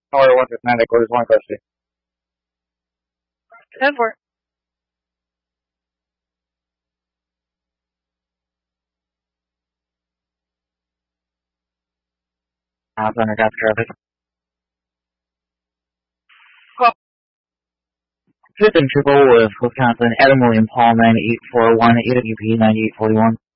Tower 169, that quarters 1 custody. 10-4. Thunder, got traffic. Fifth and triple with Wisconsin, Adam William Paul, 9841, AWP 9841.